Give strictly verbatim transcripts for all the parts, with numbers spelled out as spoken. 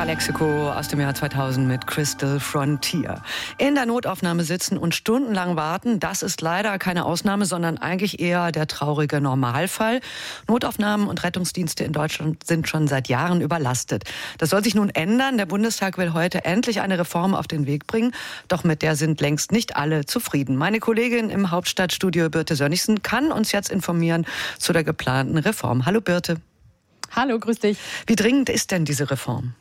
Calexico aus dem Jahr zweitausend mit Crystal Frontier. In der Notaufnahme sitzen und stundenlang warten, das ist leider keine Ausnahme, sondern eigentlich eher der traurige Normalfall. Notaufnahmen und Rettungsdienste in Deutschland sind schon seit Jahren überlastet. Das soll sich nun ändern. Der Bundestag will heute endlich eine Reform auf den Weg bringen. Doch mit der sind längst nicht alle zufrieden. Meine Kollegin im Hauptstadtstudio Birte Sönnigsen kann uns jetzt informieren zu der geplanten Reform. Hallo Birte. Hallo, grüß dich. Wie dringend ist denn diese Reform?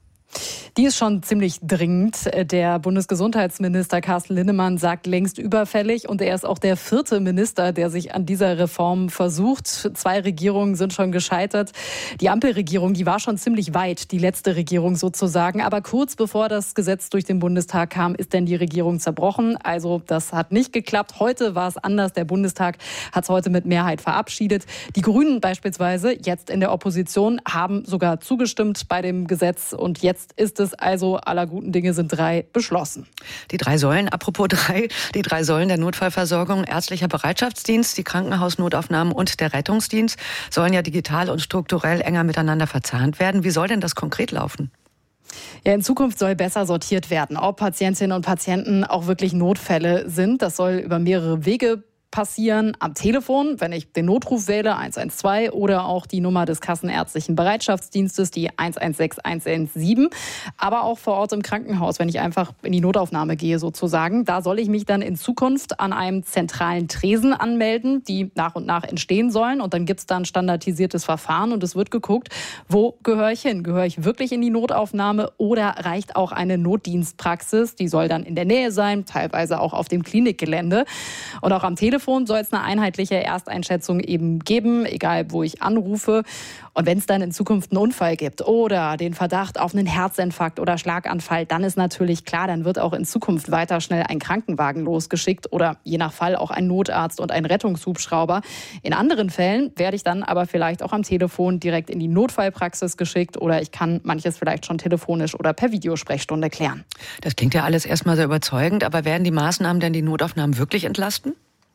Die ist schon ziemlich dringend. Der Bundesgesundheitsminister Carsten Linnemann sagt längst überfällig und er ist auch der vierte Minister, der sich an dieser Reform versucht. Zwei Regierungen sind schon gescheitert. Die Ampelregierung, die war schon ziemlich weit, die letzte Regierung sozusagen. Aber kurz bevor das Gesetz durch den Bundestag kam, ist denn die Regierung zerbrochen. Also das hat nicht geklappt. Heute war es anders. Der Bundestag hat es heute mit Mehrheit verabschiedet. Die Grünen beispielsweise, jetzt in der Opposition, haben sogar zugestimmt bei dem Gesetz und jetzt ist es also, aller guten Dinge sind drei, beschlossen. Die drei Säulen, apropos drei, die drei Säulen der Notfallversorgung, ärztlicher Bereitschaftsdienst, die Krankenhausnotaufnahmen und der Rettungsdienst sollen ja digital und strukturell enger miteinander verzahnt werden. Wie soll denn das konkret laufen? Ja, in Zukunft soll besser sortiert werden, ob Patientinnen und Patienten auch wirklich Notfälle sind. Das soll über mehrere Wege passieren, am Telefon, wenn ich den Notruf wähle, eins eins zwei, oder auch die Nummer des kassenärztlichen Bereitschaftsdienstes, die eins eins sechs eins eins sieben, aber auch vor Ort im Krankenhaus, wenn ich einfach in die Notaufnahme gehe sozusagen. Da soll ich mich dann in Zukunft an einem zentralen Tresen anmelden, die nach und nach entstehen sollen, und dann gibt es da ein standardisiertes Verfahren und es wird geguckt, wo gehöre ich hin? Gehöre ich wirklich in die Notaufnahme oder reicht auch eine Notdienstpraxis? Die soll dann in der Nähe sein, teilweise auch auf dem Klinikgelände, und auch am Telefon soll es eine einheitliche Ersteinschätzung eben geben, egal wo ich anrufe. Und wenn es dann in Zukunft einen Unfall gibt oder den Verdacht auf einen Herzinfarkt oder Schlaganfall, dann ist natürlich klar, dann wird auch in Zukunft weiter schnell ein Krankenwagen losgeschickt oder je nach Fall auch ein Notarzt und ein Rettungshubschrauber. In anderen Fällen werde ich dann aber vielleicht auch am Telefon direkt in die Notfallpraxis geschickt oder ich kann manches vielleicht schon telefonisch oder per Videosprechstunde klären. Das klingt ja alles erstmal sehr überzeugend, aber werden die Maßnahmen denn die Notaufnahmen wirklich entlasten?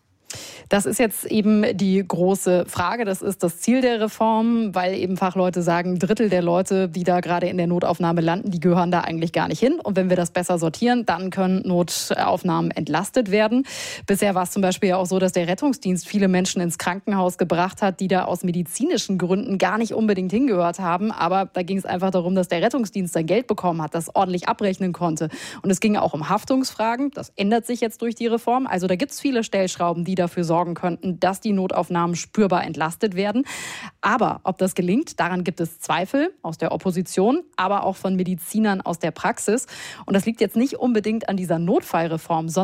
Das ist jetzt eben die große Frage. Das ist das Ziel der Reform, weil eben Fachleute sagen, ein Drittel der Leute, die da gerade in der Notaufnahme landen, die gehören da eigentlich gar nicht hin. Und wenn wir das besser sortieren, dann können Notaufnahmen entlastet werden. Bisher war es zum Beispiel ja auch so, dass der Rettungsdienst viele Menschen ins Krankenhaus gebracht hat, die da aus medizinischen Gründen gar nicht unbedingt hingehört haben. Aber da ging es einfach darum, dass der Rettungsdienst sein Geld bekommen hat, das ordentlich abrechnen konnte. Und es ging auch um Haftungsfragen. Das ändert sich jetzt durch die Reform. Also da gibt es viele Stellschrauben, die dafür sorgen könnten, dass die Notaufnahmen spürbar entlastet werden. Aber ob das gelingt, daran gibt es Zweifel aus der Opposition, aber auch von Medizinern aus der Praxis. Und das liegt jetzt nicht unbedingt an dieser Notfallreform, sondern